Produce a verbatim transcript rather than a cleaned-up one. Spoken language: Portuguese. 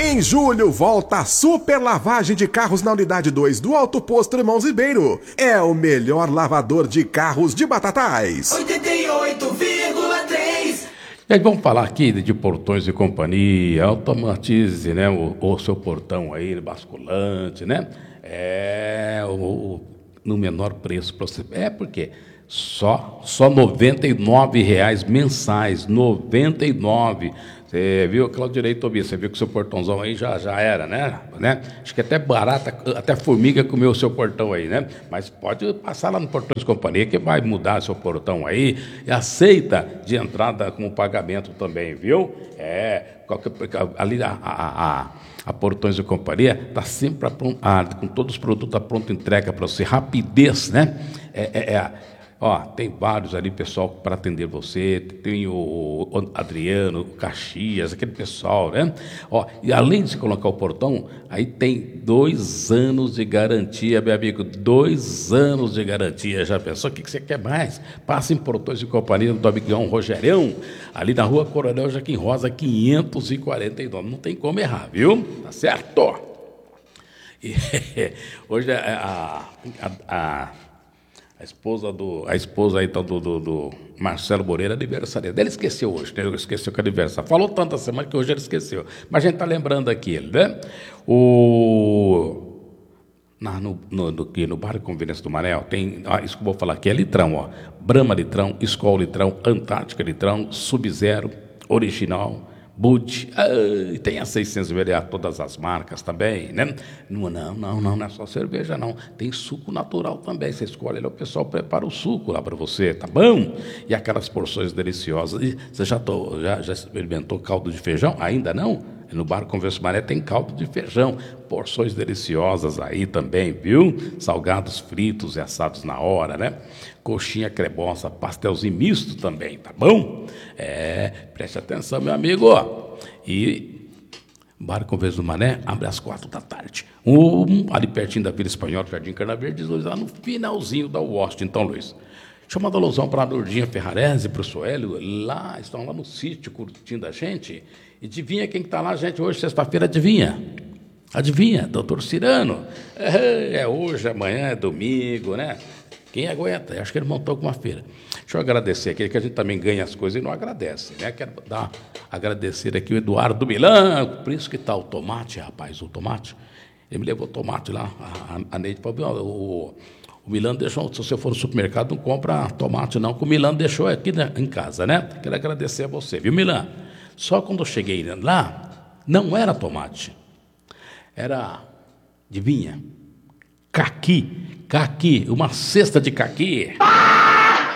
Em julho, volta a super lavagem de carros na unidade dois do Alto Posto Irmãos Ribeiro. É o melhor lavador de carros de Batatais. oitenta e oito vírgula três. E aí vamos falar aqui de Portões e Companhia. Automatize, né, o, o seu portão aí, basculante, né? É, o, o, no menor preço para você. É porque só, só noventa e nove reais mensais, noventa e nove. Você viu, Claudirei Tobias, você viu que o seu portãozão aí já, já era, né? né? Acho que até barata, até formiga comeu o seu portão aí, né? Mas pode passar lá no Portões e Companhia que vai mudar seu portão aí. E aceita de entrada com pagamento também, viu? É, qualquer, ali a, a, a, a Portões e Companhia está sempre a, a, com todos os produtos à pronta entrega para você. Rapidez, né? É, é, é Ó, tem vários ali, pessoal, para atender você. Tem o, o Adriano, o Caxias, aquele pessoal, né? Ó, e além de se colocar o portão, aí tem dois anos de garantia, meu amigo. Dois anos de garantia. Já pensou? O que, que você quer mais? Passa em Portões e Companhia do amigão Rogerão, ali na rua Coronel Joaquim Rosa, quinhentos e quarenta e nove. Não tem como errar, viu? Tá certo? E, hoje é a... a, a A esposa do, a esposa então do, do, do Marcelo Moreira aniversaria. Ele esqueceu hoje, né? Ele esqueceu que é aniversário. Falou tanta semana que hoje ele esqueceu. Mas a gente está lembrando aqui ele, né? O, na, no, no, no, no bar de conveniência do Manel, tem, ó, isso que eu vou falar aqui é litrão, ó. Brahma litrão, Skol litrão, Antártica litrão, Sub-Zero, Original, Bud, ah, tem a seiscentos mililitros, todas as marcas também, né? Não, não, não, não, não é só cerveja, não. Tem suco natural também. Você escolhe, o pessoal prepara o suco lá para você, tá bom? E aquelas porções deliciosas. E você já, tô, já, já experimentou caldo de feijão? Ainda não? No bar Convenção Maré tem caldo de feijão, porções deliciosas aí também, viu? Salgados fritos e assados na hora, né? Coxinha cremosa, pastelzinho misto também, tá bom? É, preste atenção, meu amigo. E bar Convenção Maré abre às quatro da tarde. Um, ali pertinho da Vila Espanhola, Jardim Carna Verde, Luiz, lá no finalzinho da Washington, Luiz. Chamando a alusão para a Lourdinha Ferrarese, para o Suélio, lá, estão lá no sítio curtindo a gente. E adivinha quem está lá, gente, hoje, sexta-feira, adivinha? Adivinha? Doutor Cirano. É, é hoje, amanhã é domingo, né? Quem aguenta? Eu acho que ele montou alguma feira. Deixa eu agradecer aqui, que a gente também ganha as coisas e não agradece, né? Quero dar, agradecer aqui o Eduardo Milan, por isso que está o tomate, rapaz, o tomate. Ele me levou tomate lá, a, a Neide falou, o... O Milan deixou, se você for no supermercado, não compra tomate não, que o Milan deixou aqui né, em casa, né? Quero agradecer a você, viu, Milan? Só quando eu cheguei lá, não era tomate. Era, adivinha? Caqui. Caqui, uma cesta de caqui. Ah!